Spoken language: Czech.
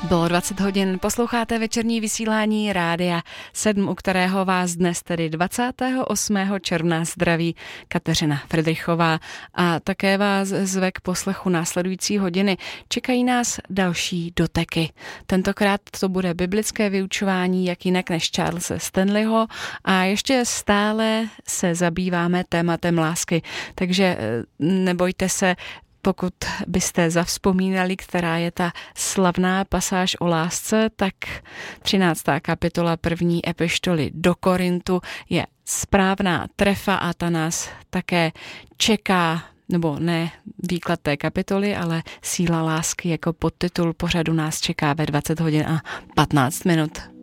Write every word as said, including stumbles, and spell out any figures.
Bylo dvacet hodin, posloucháte večerní vysílání Rádia sedm, u kterého vás dnes tedy dvacátého osmého června zdraví Kateřina Fridrichová a také vás zve k poslechu následující hodiny. Čekají nás další doteky. Tentokrát to bude biblické vyučování, jak jinak než Charlese Stanleyho, a ještě stále se zabýváme tématem lásky, takže nebojte se, pokud byste zavzpomínali, která je ta slavná pasáž o lásce, tak třináctá kapitola první epištoly do Korintu je správná trefa a ta nás také čeká, nebo ne výklad té kapitoly, ale síla lásky jako podtitul pořadu nás čeká ve dvacet hodin a patnáct minut.